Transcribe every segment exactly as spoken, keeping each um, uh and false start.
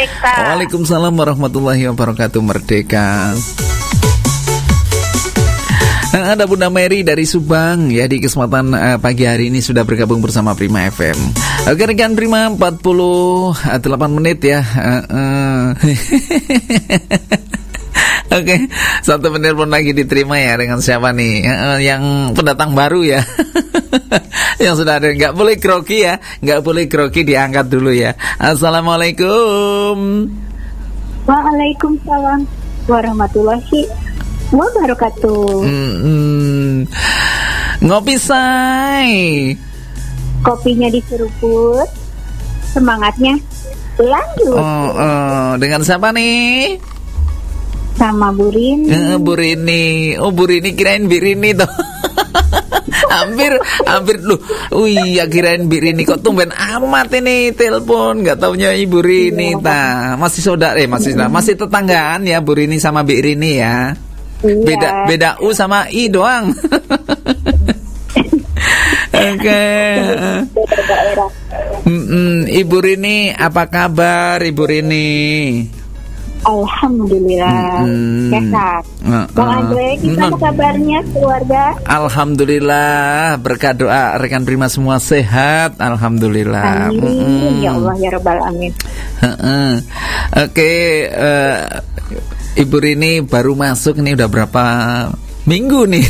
Merdeka. Waalaikumsalam warahmatullahi wabarakatuh. Merdeka. Nah, ada Bunda Mary dari Subang ya, di kesempatan uh, pagi hari ini sudah bergabung bersama Prima F M. Oke rekan Prima, empat puluh delapan menit ya. uh, uh. Oke, satu penelpon lagi diterima ya. Dengan siapa nih? uh, Yang pendatang baru ya. Yang sudah ada. Nggak boleh grogi ya, nggak boleh grogi, diangkat dulu ya. Assalamualaikum. Waalaikumsalam warahmatullahi wabarakatuh. Hmm, ngopi say. Kopinya diseruput, semangatnya lanjut. Oh, oh, dengan siapa nih? Sama Bu Rini. Uh, Bu Rini. Oh, Bu Rini, kirain Bu Rini tuh. hampir, hampir lu. Oh iya, kirain Bu Rini. Kok tumben amat ini telepon? Gak taunya Ibu Rini. Nah, masih saudara, eh masih saudara, masih tetanggaan ya Bu Rini sama Bu Rini ya. Iya. Beda beda U sama I doang. Oke. Okay. Ibu Rini, apa kabar Ibu Rini? Alhamdulillah sehat. Uh, uh, Bang Andre, kita apa kabarnya keluarga? Alhamdulillah, berkat doa rekan Prima semua sehat. Alhamdulillah. Amin. Mm-hmm. Ya Allah ya Rabbal Alamin. Uh, uh. Oke, okay, uh, Ibu Rini baru masuk nih, udah berapa minggu nih?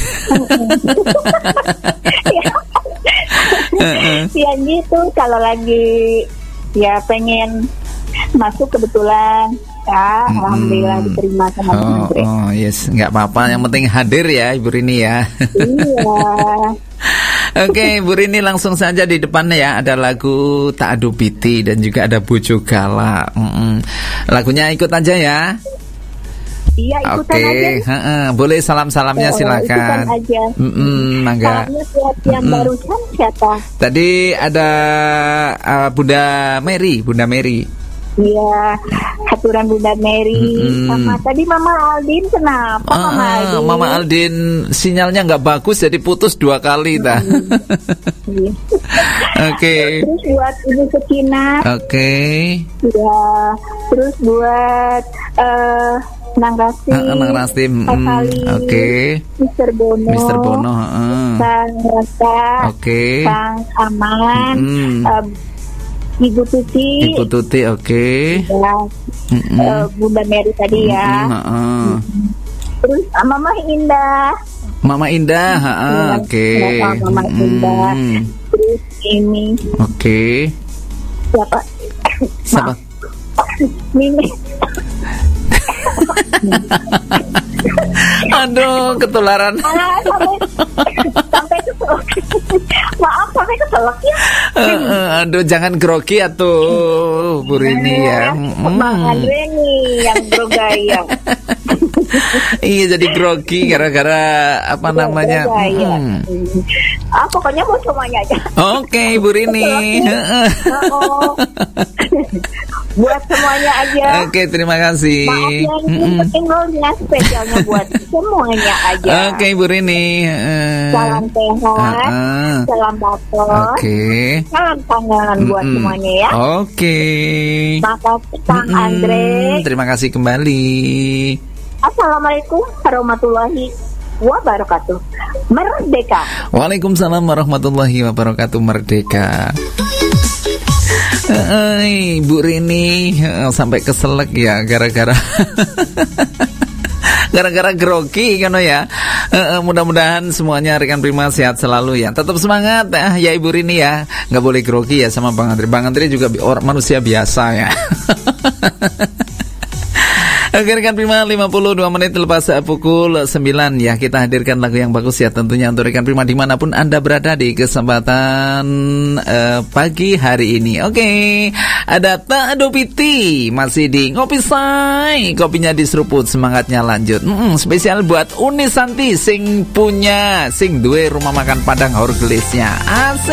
Ya gitu, kalau lagi ya pengen masuk kebetulan ya, hmm. Alhamdulillah diterima sama oh, Andre. Oh yes, nggak apa-apa, yang penting hadir ya Ibu Rini ya. Iya. Oke, Bu Rini, langsung saja di depannya ya ada lagu Tak Adu Piti dan juga ada Bojo Gala. Mm-mm. Lagunya ikut aja ya. Iya, ikutan okay. aja. Oke, boleh salam-salamnya oh, silakan. Ikutan aja. Mm-mm, mangga. Salamnya buat yang Mm-mm. barusan siapa? Tadi ada uh, Bunda Mary, Bunda Mary. Iya, aturan Bunda Mary mm-hmm. sama tadi Mama Aldin. Kenapa ah, Mama Aldin? Mama Aldin sinyalnya nggak bagus jadi putus dua kali dah. Mm-hmm. Oke. Okay. Terus buat Ibu Sekina. Oke. Okay. Ya, terus buat uh, Nang Rasim. Uh, Nang Rasim. Mm, Oke. Okay. Mister Bono. Mister Bono. Uh. Kang Rasa. Oke. Okay. Kang Aman. Mm-hmm. Uh, Ibu Tuti, Ibu Tuti, oke. Okay. Ya, mm-hmm. uh, Bunda Mary tadi ya. Mm-hmm. Uh-uh. Terus uh, Mama Indah. Mama Indah, uh-uh. oke. Okay. Ya, Mama mm-hmm. Indah. Terus ini. Oke. Okay. Siapa? Siapa? Mimi. Aduh, ketularan. Ah, sampai, sampai keselak. Maaf, sampai keselak ya. Uh, uh, aduh, jangan grogi atuh, Bu Rini ya. Bang Andre nih yang grogaya. Iya, jadi grogi gara-gara apa Bro, namanya? Hmm. Ah, pokoknya mau semuanya aja. Oke, okay, Bu Rini. Oh. Buat semuanya aja. Oke, okay, terima kasih. Maaf yang pentingnya spesialnya buat semuanya aja. Oke, okay, Bu Rini. Uh, salam sehat, uh, uh. salam batok, okay. salam tangan mm-mm. buat semuanya ya. Oke. Okay. Makasih Bang Andre. Terima kasih kembali. Assalamualaikum warahmatullahi wabarakatuh. Merdeka. Waalaikumsalam warahmatullahi wabarakatuh. Merdeka. Eh, Bu Rini uh, sampai keselak ya gara-gara gara-gara grogi kan ya. Uh, uh, mudah-mudahan semuanya rekan Prima sehat selalu ya. Tetap semangat uh, ya Ibu Rini ya. Nggak boleh grogi ya sama Bang Andre. Bang Andre juga bi- orang manusia biasa ya. Oke rekan Prima, lima puluh dua menit lepas pukul sembilan ya, kita hadirkan lagu yang bagus ya tentunya untuk rekan Prima dimanapun Anda berada di kesempatan uh, pagi hari ini. Oke, ada Tak Adu Piti masih di Ngopi Say, kopinya diseruput, semangatnya lanjut. Mm-mm, spesial buat Uni Santi sing punya sing duwe rumah makan Padang Horgelisnya. Asik.